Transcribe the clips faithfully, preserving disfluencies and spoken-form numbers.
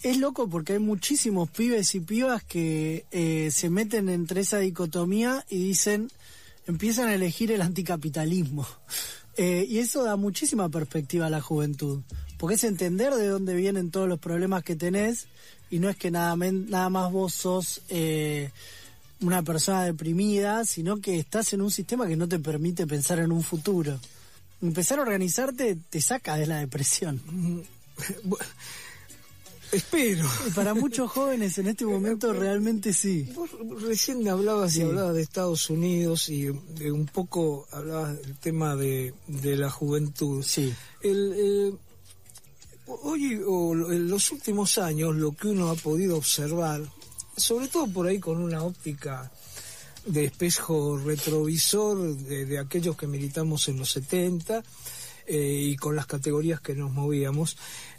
es loco porque hay muchísimos pibes y pibas que eh, se meten entre esa dicotomía y dicen, empiezan a elegir el anticapitalismo. Eh, y eso da muchísima perspectiva a la juventud, porque es entender de dónde vienen todos los problemas que tenés, y no es que nada, men, nada más vos sos eh, una persona deprimida, sino que estás en un sistema que no te permite pensar en un futuro. Empezar a organizarte te saca de la depresión. Espero. Y para muchos jóvenes en este momento realmente sí. Vos recién hablabas sí. y hablabas de Estados Unidos y de un poco hablabas del tema de, de la juventud. Sí. El, el, hoy o en los últimos años lo que uno ha podido observar, sobre todo por ahí con una óptica de espejo retrovisor de, de aquellos que militamos en los setenta eh, y con las categorías que nos movíamos,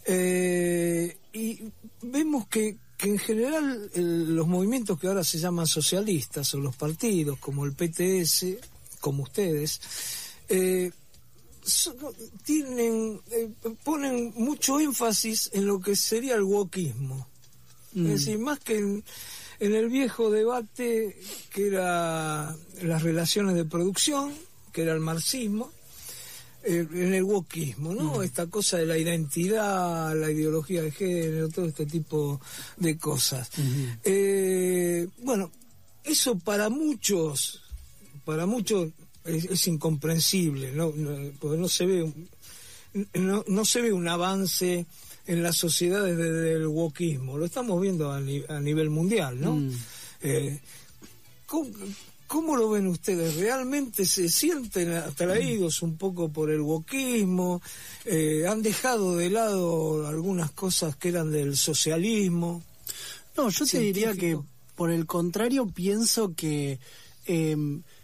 eh, y vemos que, que en general el, los movimientos que ahora se llaman socialistas o los partidos como el P T S, como ustedes, eh, so, tienen eh, ponen mucho énfasis en lo que sería el wokismo. Mm. Es decir, más que en, en el viejo debate que era las relaciones de producción, que era el marxismo, eh, en el wokismo, ¿no? Mm. Esta cosa de la identidad, la ideología de género, todo este tipo de cosas. Mm. Eh, bueno, eso para muchos, para muchos es, es incomprensible, ¿no? No, porque no se ve, no, no se ve un avance en las sociedades desde el wokismo. Lo estamos viendo a, ni, a nivel mundial, ¿no? Mm. Eh, ¿cómo, ¿Cómo lo ven ustedes? ¿Realmente se sienten atraídos un poco por el wokismo? Eh, ¿Han dejado de lado algunas cosas que eran del socialismo? No, yo te diría que, por el contrario, pienso que eh,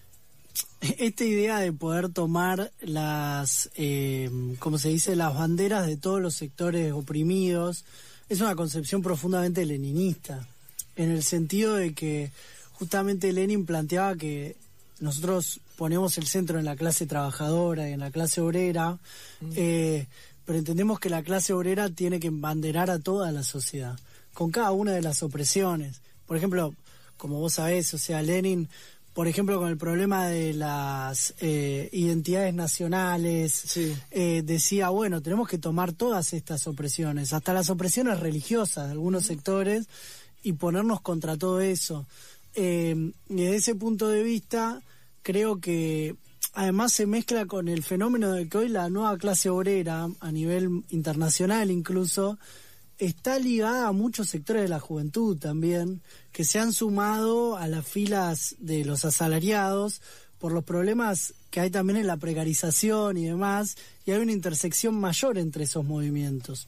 esta idea de poder tomar las, eh, ¿cómo se dice?, las banderas de todos los sectores oprimidos, es una concepción profundamente leninista, en el sentido de que justamente Lenin planteaba que nosotros ponemos el centro en la clase trabajadora y en la clase obrera, mm. eh, pero entendemos que la clase obrera tiene que embanderar a toda la sociedad, con cada una de las opresiones. Por ejemplo, como vos sabés, o sea, Lenin, por ejemplo, con el problema de las eh, identidades nacionales, sí. eh, decía, bueno, tenemos que tomar todas estas opresiones, hasta las opresiones religiosas de algunos mm. sectores, y ponernos contra todo eso. Eh, y desde ese punto de vista creo que además se mezcla con el fenómeno de que hoy la nueva clase obrera a nivel internacional incluso está ligada a muchos sectores de la juventud también, que se han sumado a las filas de los asalariados por los problemas que hay también en la precarización y demás, y hay una intersección mayor entre esos movimientos.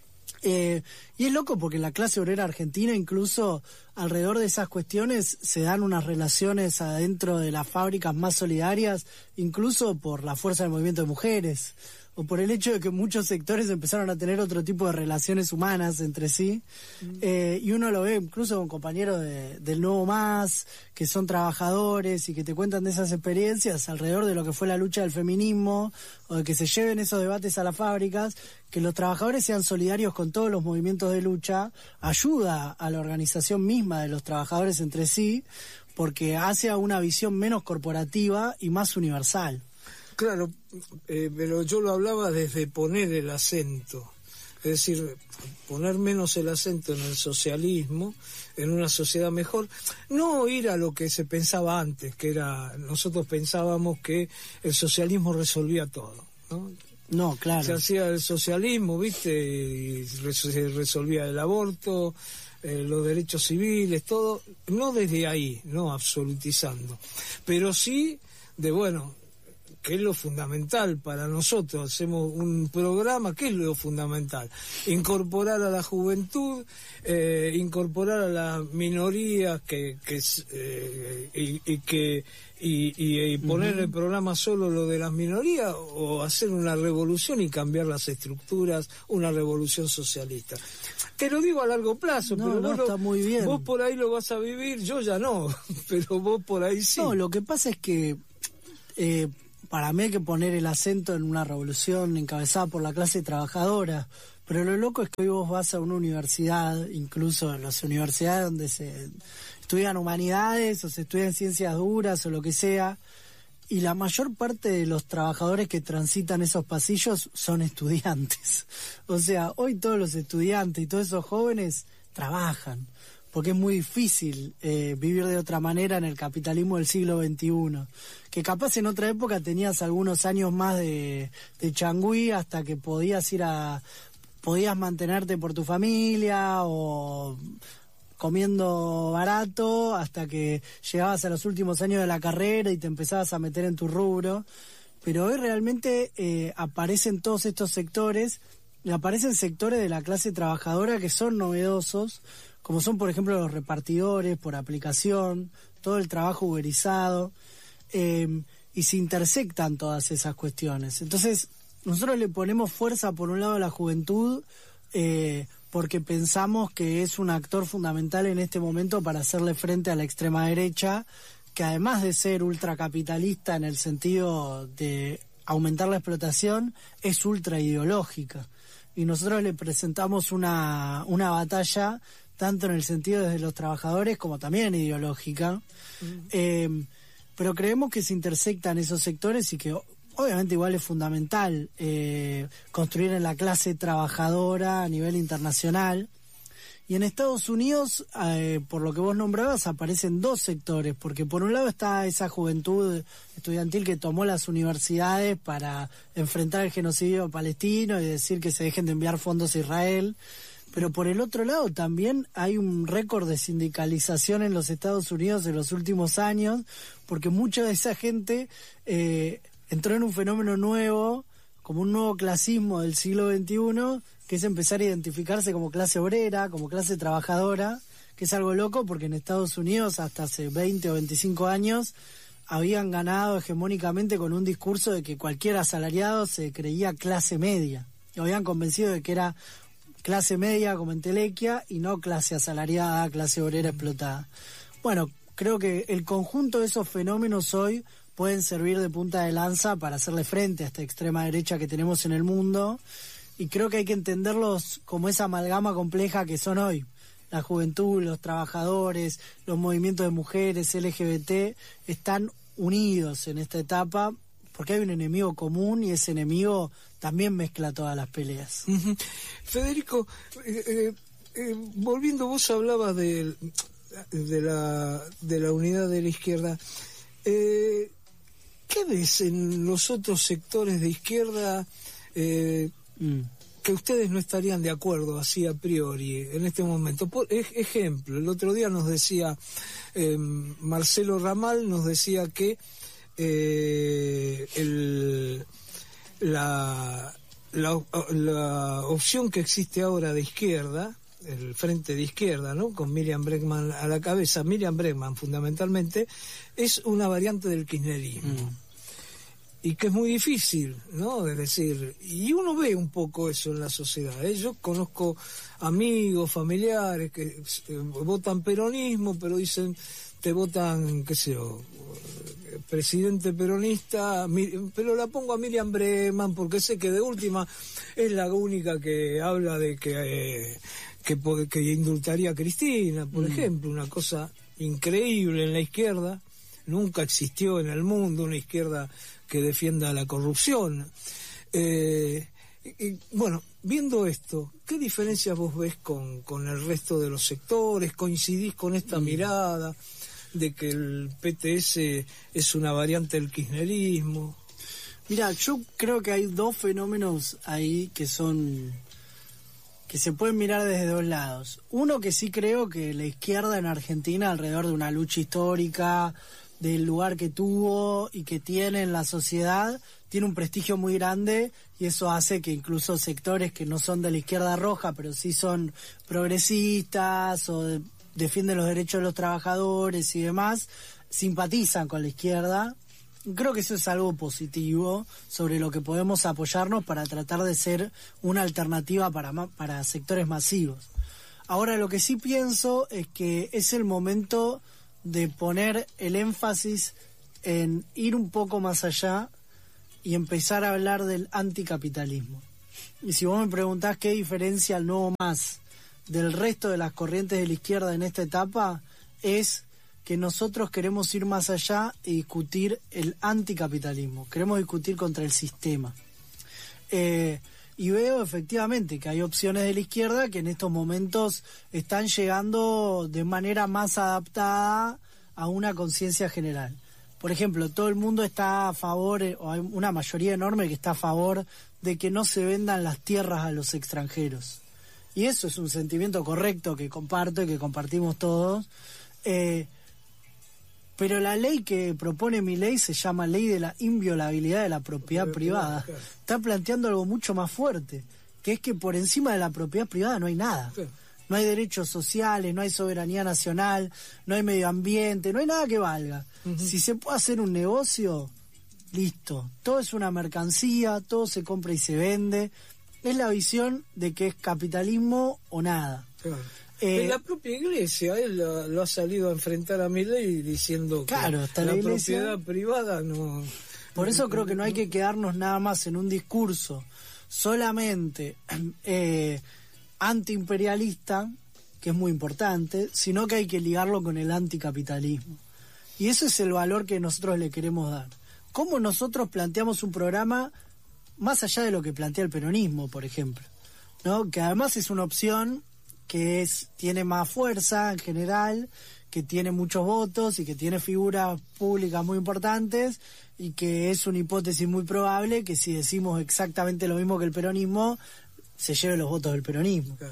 Eh, y es loco porque en la clase obrera argentina incluso alrededor de esas cuestiones se dan unas relaciones adentro de las fábricas más solidarias, incluso por la fuerza del movimiento de mujeres o por el hecho de que muchos sectores empezaron a tener otro tipo de relaciones humanas entre sí, mm. eh, y uno lo ve incluso con compañeros de, del Nuevo Más, que son trabajadores y que te cuentan de esas experiencias alrededor de lo que fue la lucha del feminismo, o de que se lleven esos debates a las fábricas, que los trabajadores sean solidarios con todos los movimientos de lucha, ayuda a la organización misma de los trabajadores entre sí, porque hace a una visión menos corporativa y más universal. Claro, eh, pero yo lo hablaba desde poner el acento, es decir, poner menos el acento en el socialismo, en una sociedad mejor, no ir a lo que se pensaba antes, que era, nosotros pensábamos que el socialismo resolvía todo, ¿no? No, claro. Se hacía el socialismo, ¿viste? Y se resolvía el aborto, eh, los derechos civiles, todo, no desde ahí, no absolutizando, pero sí de, bueno, que es lo fundamental para nosotros. Hacemos un programa, ¿qué es lo fundamental? Incorporar a la juventud, eh, incorporar a las minorías que, que eh, y, y que y, y, y poner uh-huh. el programa solo lo de las minorías, o hacer una revolución y cambiar las estructuras, una revolución socialista. Te lo digo a largo plazo, no, pero no, vos, está lo, muy bien. Vos por ahí lo vas a vivir, yo ya no, pero vos por ahí sí. No, lo que pasa es que eh, para mí hay que poner el acento en una revolución encabezada por la clase trabajadora, Pero lo loco es que hoy vos vas a una universidad, incluso en las universidades donde se estudian humanidades o se estudian ciencias duras o lo que sea, y la mayor parte de los trabajadores que transitan esos pasillos son estudiantes. O sea, hoy todos los estudiantes y todos esos jóvenes trabajan, porque es muy difícil eh, vivir de otra manera en el capitalismo del siglo veintiuno. Que capaz en otra época tenías algunos años más de, de changüí hasta que podías ir a... podías mantenerte por tu familia o comiendo barato hasta que llegabas a los últimos años de la carrera y te empezabas a meter en tu rubro. Pero hoy realmente eh, aparecen todos estos sectores, y aparecen sectores de la clase trabajadora que son novedosos, como son por ejemplo los repartidores por aplicación, todo el trabajo uberizado, eh, y se intersectan todas esas cuestiones. Entonces nosotros le ponemos fuerza por un lado a la juventud, eh, porque pensamos que es un actor fundamental en este momento para hacerle frente a la extrema derecha, que además de ser ultracapitalista en el sentido de aumentar la explotación, es ultraideológica. Y nosotros le presentamos una, una batalla, tanto en el sentido desde los trabajadores como también ideológica, mm. eh, pero creemos que se intersectan esos sectores y que obviamente igual es fundamental eh, construir en la clase trabajadora a nivel internacional. Y en Estados Unidos, eh, por lo que vos nombrabas, aparecen dos sectores, porque por un lado está esa juventud estudiantil que tomó las universidades para enfrentar el genocidio palestino y decir que se dejen de enviar fondos a Israel, pero por el otro lado también hay un récord de sindicalización en los Estados Unidos en los últimos años, porque mucha de esa gente eh, entró en un fenómeno nuevo, como un nuevo clasismo del siglo veintiuno, que es empezar a identificarse como clase obrera, como clase trabajadora, que es algo loco porque en Estados Unidos hasta hace veinte o veinticinco años habían ganado hegemónicamente con un discurso de que cualquier asalariado se creía clase media. Lo habían convencido de que era clase media como entelequia y no clase asalariada, clase obrera explotada. Bueno, creo que el conjunto de esos fenómenos hoy pueden servir de punta de lanza para hacerle frente a esta extrema derecha que tenemos en el mundo, y creo que hay que entenderlos como esa amalgama compleja que son hoy. La juventud, los trabajadores, los movimientos de mujeres, L G B T, están unidos en esta etapa porque hay un enemigo común y ese enemigo también mezcla todas las peleas. Uh-huh. Federico, eh, eh, eh, volviendo, vos hablabas de, de, la, de la unidad de la izquierda. Eh, ¿Qué ves en los otros sectores de izquierda eh, mm. que ustedes no estarían de acuerdo así a priori en este momento? Por ejemplo, el otro día nos decía eh, Marcelo Ramal, nos decía que eh, el, la, la, la opción que existe ahora de izquierda, el frente de izquierda, ¿no?, con Miriam Bregman a la cabeza, Miriam Bregman fundamentalmente, es una variante del kirchnerismo. Mm. Y que es muy difícil, ¿no?, es decir, y uno ve un poco eso en la sociedad, ¿eh? Yo conozco amigos, familiares que eh, votan peronismo, pero dicen, te votan, qué sé yo, presidente peronista, pero la pongo a Miriam Bregman porque sé que de última es la única que habla de que... Eh, Que, que indultaría a Cristina, por mm. ejemplo, una cosa increíble en la izquierda. Nunca existió en el mundo una izquierda que defienda la corrupción. Eh, y, bueno, viendo esto, ¿qué diferencias vos ves con, con el resto de los sectores? ¿Coincidís con esta mm. mirada de que el P T S es una variante del kirchnerismo? Mira, yo creo que hay dos fenómenos ahí que son... que se pueden mirar desde dos lados. Uno, que sí creo que la izquierda en Argentina, alrededor de una lucha histórica, del lugar que tuvo y que tiene en la sociedad, tiene un prestigio muy grande, y eso hace que incluso sectores que no son de la izquierda roja, pero sí son progresistas o de, defienden los derechos de los trabajadores y demás, simpatizan con la izquierda. Creo que eso es algo positivo sobre lo que podemos apoyarnos para tratar de ser una alternativa para, para sectores masivos. Ahora, lo que sí pienso es que es el momento de poner el énfasis en ir un poco más allá y empezar a hablar del anticapitalismo. Y si vos me preguntás qué diferencia el nuevo MAS del resto de las corrientes de la izquierda en esta etapa, es que nosotros queremos ir más allá y discutir el anticapitalismo, queremos discutir contra el sistema. Eh, y veo efectivamente que hay opciones de la izquierda que en estos momentos están llegando de manera más adaptada a una conciencia general. Por ejemplo, todo el mundo está a favor, o hay una mayoría enorme que está a favor de que no se vendan las tierras a los extranjeros. Y eso es un sentimiento correcto que comparto y que compartimos todos. Eh, pero la ley que propone mi ley se llama Ley de la Inviolabilidad de la Propiedad Privada. Está planteando algo mucho más fuerte, que es que por encima de la propiedad privada no hay nada. No hay derechos sociales, no hay soberanía nacional, no hay medio ambiente, no hay nada que valga. Uh-huh. Si se puede hacer un negocio, listo. Todo es una mercancía, todo se compra y se vende. Es la visión de que es capitalismo o nada. Claro. Eh, en la propia iglesia él lo, lo ha salido a enfrentar a Milei diciendo claro, que la, la propiedad privada no... Por eso creo que no hay que quedarnos nada más en un discurso solamente eh, antiimperialista, que es muy importante, sino que hay que ligarlo con el anticapitalismo. Y ese es el valor que nosotros le queremos dar. ¿Cómo nosotros planteamos un programa más allá de lo que plantea el peronismo, por ejemplo? ¿No? Que además es una opción que es tiene más fuerza en general, que tiene muchos votos y que tiene figuras públicas muy importantes, y que es una hipótesis muy probable que si decimos exactamente lo mismo que el peronismo, se lleve los votos del peronismo. Claro.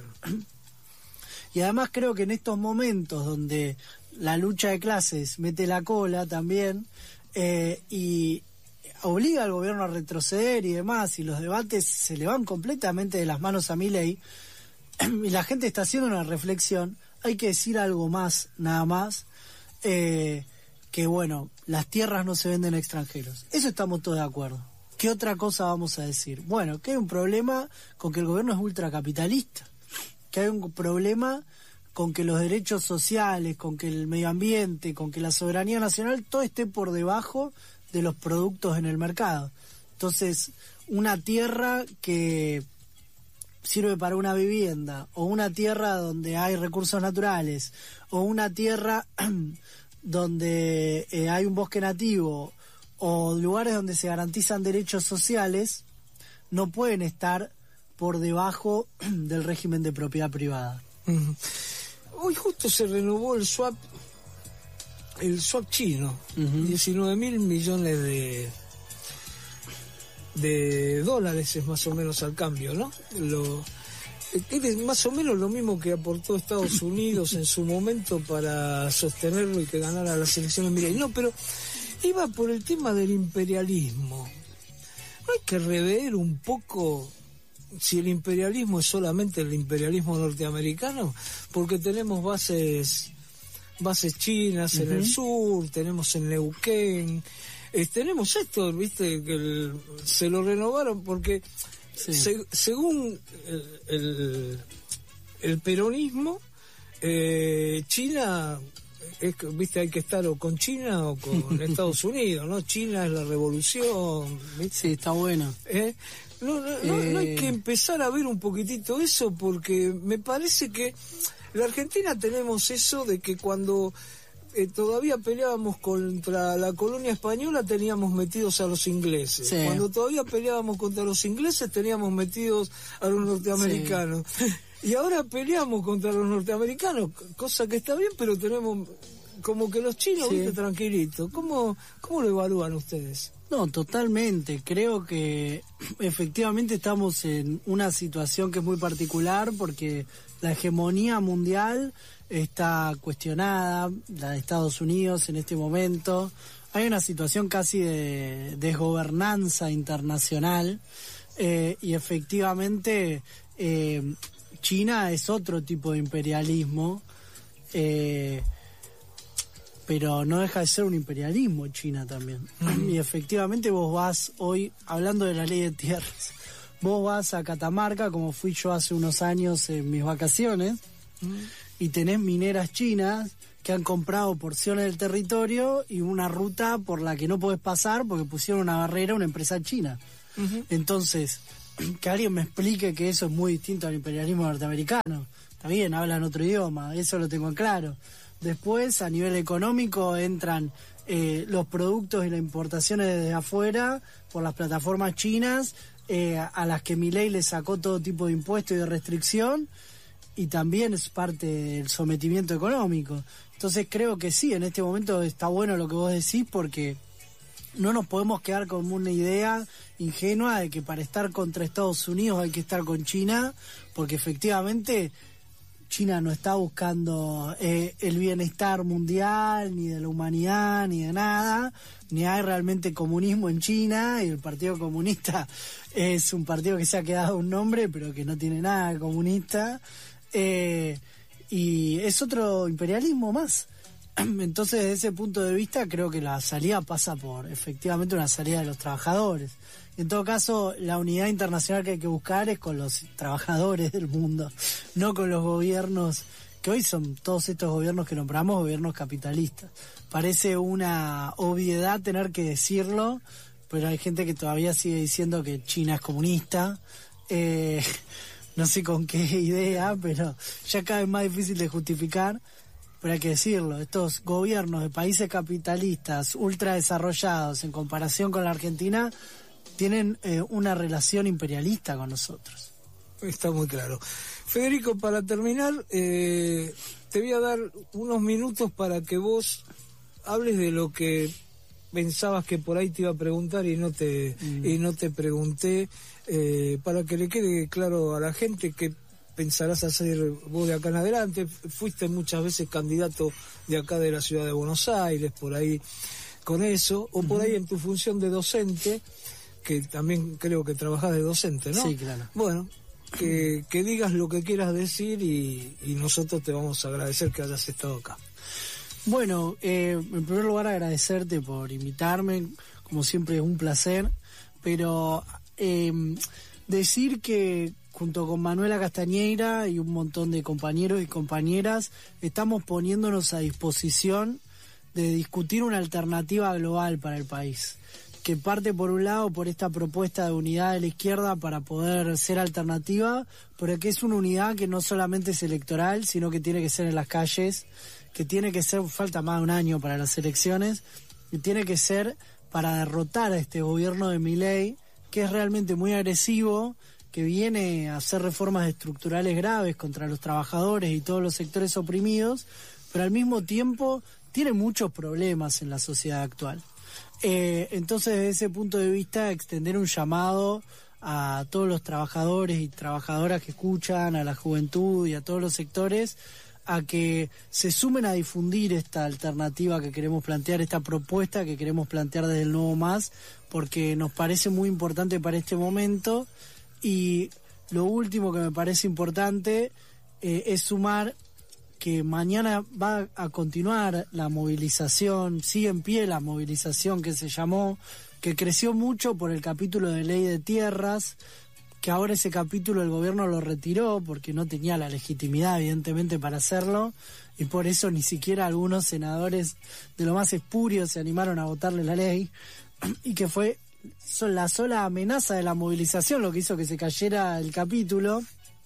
Y además creo que en estos momentos donde la lucha de clases mete la cola también, eh, y obliga al gobierno a retroceder y demás, y los debates se le van completamente de las manos a Milei, y la gente está haciendo una reflexión, hay que decir algo más, nada más, eh, que bueno, las tierras no se venden a extranjeros. Eso estamos todos de acuerdo. ¿Qué otra cosa vamos a decir? Bueno, que hay un problema con que el gobierno es ultracapitalista, que hay un problema con que los derechos sociales, con que el medio ambiente, con que la soberanía nacional, todo esté por debajo de los productos en el mercado. Entonces, una tierra que sirve para una vivienda, o una tierra donde hay recursos naturales, o una tierra donde eh, hay un bosque nativo, o lugares donde se garantizan derechos sociales, no pueden estar por debajo del régimen de propiedad privada. Uh-huh. Hoy justo se renovó el swap, el swap chino, uh-huh. diecinueve mil millones de de dólares es más o menos al cambio, ¿no? Lo, es más o menos lo mismo que aportó Estados Unidos en su momento para sostenerlo y que ganara las elecciones Milei. No, pero iba por el tema del imperialismo. ¿No hay que rever un poco si el imperialismo es solamente el imperialismo norteamericano? Porque tenemos bases bases chinas uh-huh. en el sur, tenemos en Neuquén, eh, tenemos esto, viste, que el, se lo renovaron porque sí. se, según el, el, el peronismo, eh, China... Es que, viste, hay que estar o con China o con Estados Unidos, ¿no? China es la revolución, ¿viste? Sí, está bueno. ¿Eh? No, no, no, eh... no hay que empezar a ver un poquitito eso, porque me parece que en la Argentina tenemos eso de que cuando eh, todavía peleábamos contra la colonia española teníamos metidos a los ingleses. Sí. Cuando todavía peleábamos contra los ingleses teníamos metidos a los norteamericanos. Sí. Y ahora peleamos contra los norteamericanos, cosa que está bien, pero tenemos como que los chinos, sí. viste, tranquilitos. ¿Cómo, ¿Cómo lo evalúan ustedes? No, totalmente. Creo que efectivamente estamos en una situación que es muy particular porque la hegemonía mundial está cuestionada, la de Estados Unidos en este momento. Hay una situación casi de desgobernanza internacional eh, y efectivamente... Eh, China es otro tipo de imperialismo, eh, pero no deja de ser un imperialismo China también. Uh-huh. Y efectivamente vos vas hoy, hablando de la ley de tierras, vos vas a Catamarca, como fui yo hace unos años en mis vacaciones, uh-huh. y tenés mineras chinas que han comprado porciones del territorio y una ruta por la que no podés pasar porque pusieron una barrera a una empresa china. Uh-huh. Entonces... que alguien me explique que eso es muy distinto al imperialismo norteamericano. Está bien, hablan otro idioma, eso lo tengo claro. Después, a nivel económico, entran eh, los productos y las importaciones desde afuera por las plataformas chinas, eh, a las que Milei le sacó todo tipo de impuestos y de restricción, y también es parte del sometimiento económico. Entonces creo que sí, en este momento está bueno lo que vos decís, porque no nos podemos quedar con una idea ingenua de que para estar contra Estados Unidos hay que estar con China, porque efectivamente China no está buscando eh, el bienestar mundial, ni de la humanidad, ni de nada, ni hay realmente comunismo en China, y el Partido Comunista es un partido que se ha quedado un nombre, pero que no tiene nada de comunista, eh, y es otro imperialismo más. Entonces, desde ese punto de vista, creo que la salida pasa por, efectivamente, una salida de los trabajadores. En todo caso, la unidad internacional que hay que buscar es con los trabajadores del mundo, no con los gobiernos, que hoy son todos estos gobiernos que nombramos gobiernos capitalistas. Parece una obviedad tener que decirlo, pero hay gente que todavía sigue diciendo que China es comunista. Eh, no sé con qué idea, pero ya cada vez más difícil de justificar. Pero hay que decirlo, estos gobiernos de países capitalistas ultra desarrollados en comparación con la Argentina tienen eh, una relación imperialista con nosotros. Está muy claro. Federico, para terminar, eh, te voy a dar unos minutos para que vos hables de lo que pensabas que por ahí te iba a preguntar y no te, mm. y no te pregunté, eh, para que le quede claro a la gente que pensarás hacer vos de acá en adelante. Fuiste muchas veces candidato de acá de la ciudad de Buenos Aires, por ahí con eso, o por uh-huh. ahí en tu función de docente, que también creo que trabajás de docente, ¿no? Sí, claro. Bueno, que, que digas lo que quieras decir y, y nosotros te vamos a agradecer que hayas estado acá. Bueno, eh, en primer lugar agradecerte por invitarme, como siempre es un placer, pero eh, decir que junto con Manuela Castañeira y un montón de compañeros y compañeras, estamos poniéndonos a disposición de discutir una alternativa global para el país, que parte por un lado por esta propuesta de unidad de la izquierda para poder ser alternativa, pero que es una unidad que no solamente es electoral, sino que tiene que ser en las calles, que tiene que ser, falta más de un año para las elecciones, y tiene que ser para derrotar a este gobierno de Milei, que es realmente muy agresivo, que viene a hacer reformas estructurales graves contra los trabajadores y todos los sectores oprimidos, pero al mismo tiempo tiene muchos problemas en la sociedad actual. Eh, entonces, desde ese punto de vista, extender un llamado a todos los trabajadores y trabajadoras que escuchan, a la juventud y a todos los sectores, a que se sumen a difundir esta alternativa que queremos plantear, esta propuesta que queremos plantear desde el Nuevo Más, porque nos parece muy importante para este momento. Y lo último que me parece importante eh, es sumar que mañana va a continuar la movilización, sigue en pie la movilización que se llamó, que creció mucho por el capítulo de ley de tierras, que ahora ese capítulo el gobierno lo retiró porque no tenía la legitimidad evidentemente para hacerlo, y por eso ni siquiera algunos senadores de lo más espurio se animaron a votarle la ley, y que fue la sola amenaza de la movilización lo que hizo que se cayera el capítulo.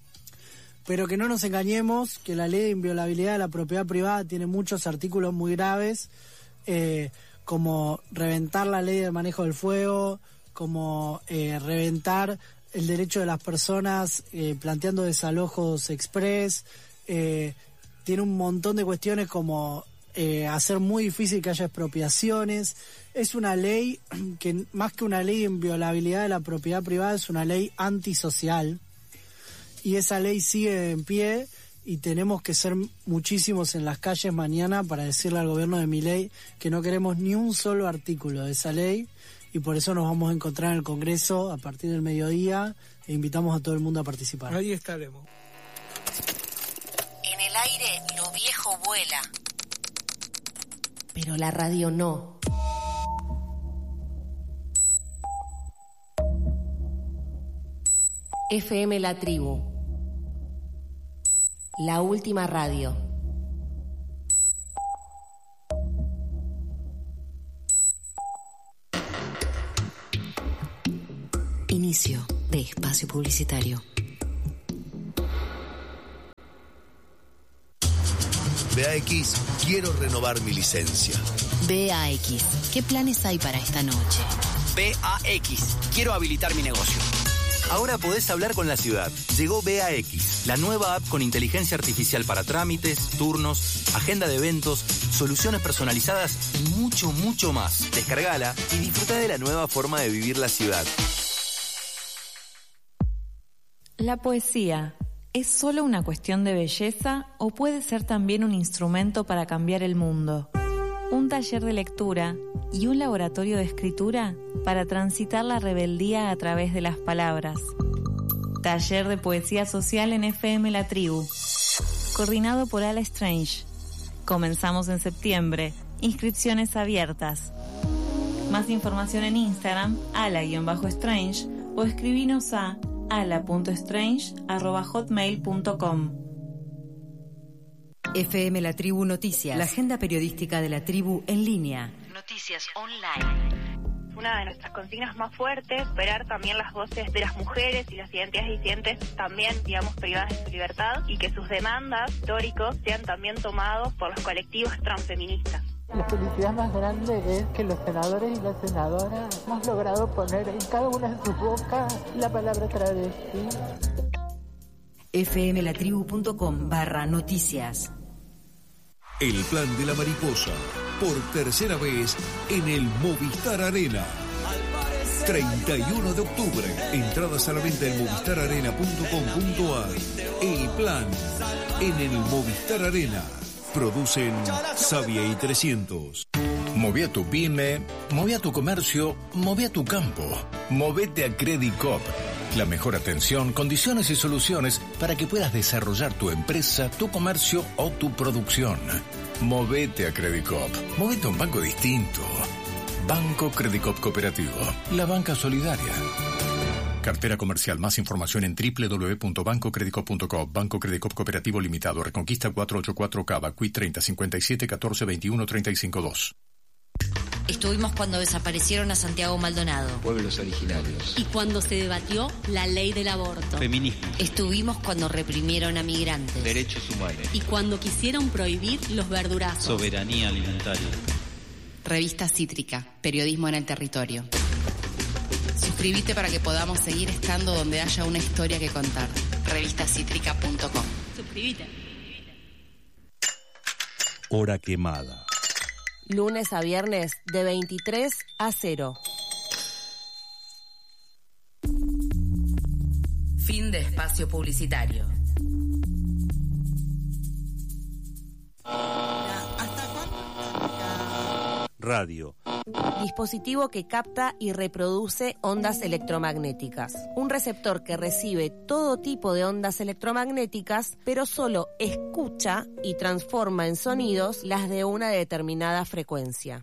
Pero que no nos engañemos, que la ley de inviolabilidad de la propiedad privada tiene muchos artículos muy graves, eh, como reventar la ley de manejo del fuego, como eh, reventar el derecho de las personas eh, planteando desalojos express, eh, tiene un montón de cuestiones como eh, hacer muy difícil que haya expropiaciones. Es una ley que, más que una ley de inviolabilidad de la propiedad privada, es una ley antisocial. Y esa ley sigue en pie y tenemos que ser muchísimos en las calles mañana para decirle al gobierno de Milei que no queremos ni un solo artículo de esa ley, y por eso nos vamos a encontrar en el Congreso a partir del mediodía e invitamos a todo el mundo a participar. Ahí estaremos. En el aire lo viejo vuela, pero la radio no. F M La Tribu, la última radio. Inicio. de espacio publicitario. B A X, quiero renovar mi licencia. B A X, ¿qué planes hay para esta noche? B A X, quiero habilitar mi negocio. Ahora podés hablar con la ciudad. Llegó B A X, la nueva app con inteligencia artificial para trámites, turnos, agenda de eventos, soluciones personalizadas y mucho, mucho más. Descargala y disfruta de la nueva forma de vivir la ciudad. La poesía, ¿es solo una cuestión de belleza o puede ser también un instrumento para cambiar el mundo? Un taller de lectura y un laboratorio de escritura para transitar la rebeldía a través de las palabras. Taller de Poesía Social en F M La Tribu. Coordinado por Ala Strange. Comenzamos en septiembre. Inscripciones abiertas. Más información en Instagram, ala-strange, o escribinos a ala punto strange arroba hotmail punto com. F M La Tribu Noticias, la agenda periodística de la tribu en línea. Noticias online. Una de nuestras consignas más fuertes, esperar también las voces de las mujeres y las identidades disidentes también, digamos, privadas de su libertad, y que sus demandas históricos sean también tomados por los colectivos transfeministas. La felicidad más grande es que los senadores y las senadoras hemos logrado poner en cada una de sus bocas la palabra travesti. fmlatribu.com barra noticias. El plan de la mariposa, por tercera vez en el Movistar Arena. treinta y uno de octubre, entradas a la venta en movistar arena punto com punto a r. El plan en el Movistar Arena. Producen Savia y trescientos. Moví a tu pyme, moví a tu comercio, moví a tu campo. Movete a Credit Coop. La mejor atención, condiciones y soluciones para que puedas desarrollar tu empresa, tu comercio o tu producción. Movete a Credit Coop. Movete a un banco distinto. Banco Credit Coop Cooperativo. La banca solidaria. Cartera comercial. Más información en doble u doble u doble u punto banco credit coop punto com. Banco Credit Coop Cooperativo Limitado. Reconquista cuatrocientos ochenta y cuatro Cava. Q I treinta cincuenta y siete catorce veintiuno treinta y cinco dos. Estuvimos cuando desaparecieron a Santiago Maldonado. Pueblos originarios. Y cuando se debatió la ley del aborto. Feminismo. Estuvimos cuando reprimieron a migrantes. Derechos humanos. Y cuando quisieron prohibir los verdurazos. Soberanía alimentaria. Revista Cítrica. Periodismo en el territorio. Suscríbete para que podamos seguir estando donde haya una historia que contar. revista cítrica punto com. Suscríbete. Hora quemada. Lunes a viernes de veintitrés a cero. Fin de espacio publicitario. Radio. Dispositivo que capta y reproduce ondas electromagnéticas. Un receptor que recibe todo tipo de ondas electromagnéticas, pero solo escucha y transforma en sonidos las de una determinada frecuencia.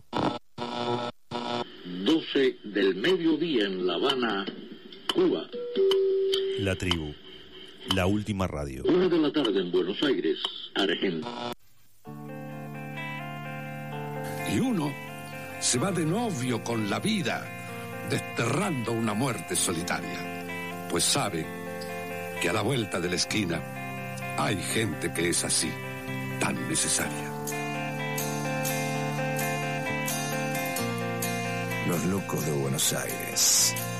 doce del mediodía en La Habana, Cuba. La Tribu. La última radio. Una de la tarde en Buenos Aires, Argentina. Y uno se va de novio con la vida, desterrando una muerte solitaria, pues sabe que a la vuelta de la esquina hay gente que es así, tan necesaria. Los locos de Buenos Aires.